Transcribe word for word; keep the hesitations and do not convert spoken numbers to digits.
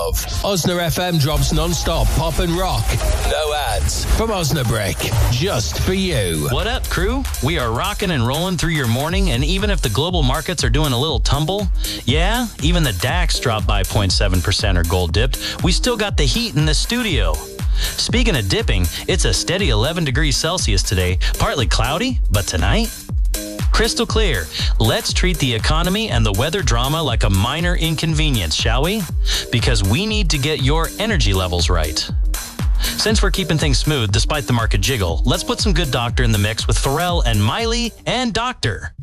love. Osna F M drops non-stop pop and rock. No ads. From Osnabrick. Just for you. What up, crew? We are rocking and rolling through your morning, and even if the global markets are doing a little tumble, yeah, even the DAX dropped by zero point seven percent or gold dipped, we still got the heat in the studio. Speaking of dipping, it's a steady eleven degrees Celsius today, partly cloudy, but tonight, crystal clear. Let's treat the economy and the weather drama like a minor inconvenience, shall we? Because we need to get your energy levels right. Since we're keeping things smooth despite the market jiggle, let's put some good doctor in the mix with Pharrell and Miley and Doctor.